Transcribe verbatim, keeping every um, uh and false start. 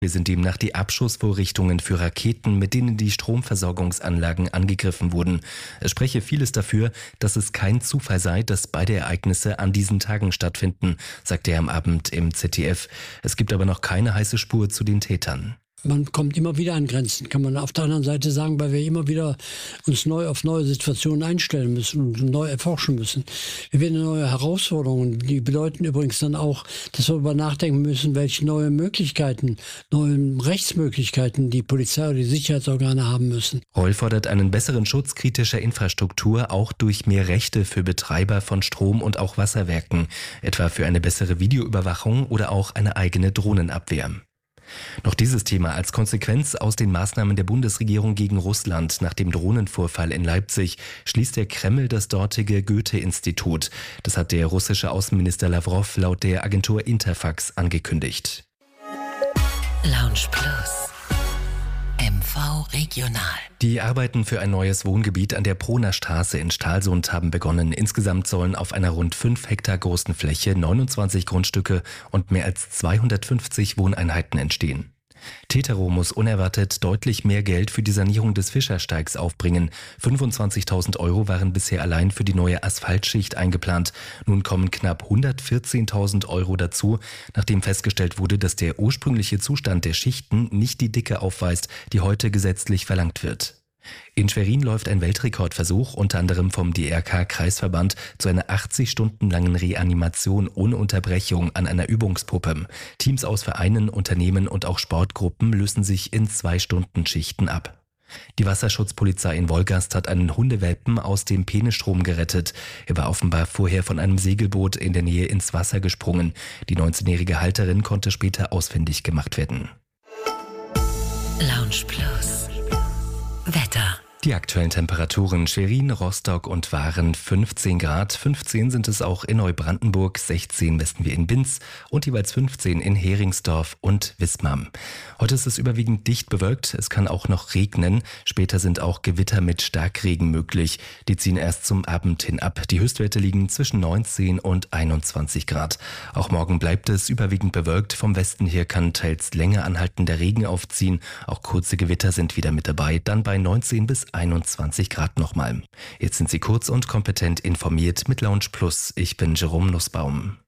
sind demnach die Abschussvorrichtungen für Raketen, mit denen die Stromversorgungsanlagen angegriffen wurden. Es spreche vieles dafür, dass es kein Zufall sei, dass beide Ereignisse an diesen Tagen stattfinden, sagte er am Abend im Z D F. Es gibt aber noch keine heiße Spur zu den Tätern. Man kommt immer wieder an Grenzen, kann man auf der anderen Seite sagen, weil wir immer wieder uns neu auf neue Situationen einstellen müssen und neu erforschen müssen. Wir werden neue Herausforderungen, die bedeuten übrigens dann auch, dass wir darüber nachdenken müssen, welche neue Möglichkeiten, neue Rechtsmöglichkeiten die Polizei oder die Sicherheitsorgane haben müssen. Reul fordert einen besseren Schutz kritischer Infrastruktur, auch durch mehr Rechte für Betreiber von Strom- und auch Wasserwerken, etwa für eine bessere Videoüberwachung oder auch eine eigene Drohnenabwehr. Noch dieses Thema: Als Konsequenz aus den Maßnahmen der Bundesregierung gegen Russland nach dem Drohnenvorfall in Leipzig schließt der Kreml das dortige Goethe-Institut. Das hat der russische Außenminister Lawrow laut der Agentur Interfax angekündigt. Lounge Plus, M V Regional. Die Arbeiten für ein neues Wohngebiet an der Prohner Straße in Stralsund haben begonnen. Insgesamt sollen auf einer rund fünf Hektar großen Fläche neunundzwanzig Grundstücke und mehr als zweihundertfünfzig Wohneinheiten entstehen. Tetero muss unerwartet deutlich mehr Geld für die Sanierung des Fischersteigs aufbringen. fünfundzwanzigtausend Euro waren bisher allein für die neue Asphaltschicht eingeplant. Nun kommen knapp hundertvierzehntausend Euro dazu, nachdem festgestellt wurde, dass der ursprüngliche Zustand der Schichten nicht die Dicke aufweist, die heute gesetzlich verlangt wird. In Schwerin läuft ein Weltrekordversuch, unter anderem vom D R K-Kreisverband, zu einer achtzig Stunden langen Reanimation ohne Unterbrechung an einer Übungspuppe. Teams aus Vereinen, Unternehmen und auch Sportgruppen lösen sich in Zwei-Stunden-Schichten ab. Die Wasserschutzpolizei in Wolgast hat einen Hundewelpen aus dem Peenestrom gerettet. Er war offenbar vorher von einem Segelboot in der Nähe ins Wasser gesprungen. Die neunzehnjährige Halterin konnte später ausfindig gemacht werden. Lounge Plus. Wetter. Die aktuellen Temperaturen: Schwerin, Rostock und Waren fünfzehn Grad, fünfzehn sind es auch in Neubrandenburg, sechzehn messen wir in Binz und jeweils fünfzehn in Heringsdorf und Wismar. Heute ist es überwiegend dicht bewölkt, es kann auch noch regnen, später sind auch Gewitter mit Starkregen möglich. Die ziehen erst zum Abend hin ab. Die Höchstwerte liegen zwischen neunzehn und einundzwanzig Grad. Auch morgen bleibt es überwiegend bewölkt, vom Westen her kann teils länger anhaltender Regen aufziehen, auch kurze Gewitter sind wieder mit dabei, dann bei neunzehn bis einundzwanzig Grad nochmal. Jetzt sind Sie kurz und kompetent informiert mit Lounge Plus. Ich bin Jerome Nussbaum.